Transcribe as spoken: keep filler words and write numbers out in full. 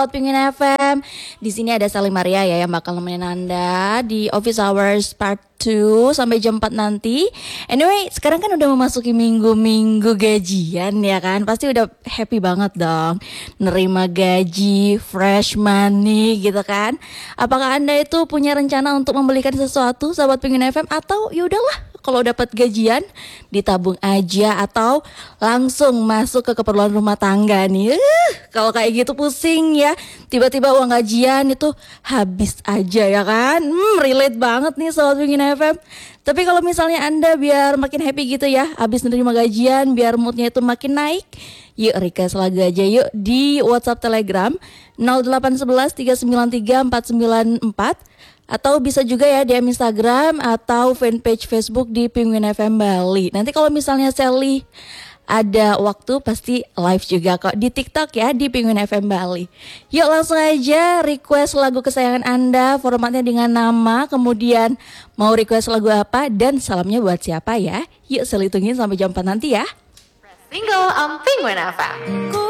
Pingin F M. Di sini ada Sally Maria ya yang bakal nemenin Anda di Office Hours Part dua sampai jam empat nanti. Anyway, sekarang kan udah memasuki minggu-minggu gajian ya kan. Pasti udah happy banget dong nerima gaji, fresh money gitu kan. Apakah Anda itu punya rencana untuk membelikan sesuatu sahabat Pingin F M, atau ya udahlah kalau dapat gajian ditabung aja atau langsung masuk ke keperluan rumah tangga nih. Uh, kalau kayak gitu pusing ya. Tiba-tiba uang gajian itu habis aja ya kan. Hmm, relate banget nih soal Pingin F M. Tapi kalau misalnya Anda biar makin happy gitu ya, habis menerima gajian biar moodnya itu makin naik, yuk request lagu aja yuk di WhatsApp Telegram nol delapan satu satu tiga sembilan tiga empat sembilan empat, atau bisa juga ya di Instagram atau fanpage Facebook di Penguin F M Bali. Nanti kalau misalnya Sally ada waktu pasti live juga kok di TikTok ya di Penguin F M Bali. Yuk langsung aja request lagu kesayangan Anda, formatnya dengan nama, kemudian mau request lagu apa dan salamnya buat siapa ya. Yuk Sally tungguin sampai jam empat nanti ya. Single on Penguin F M.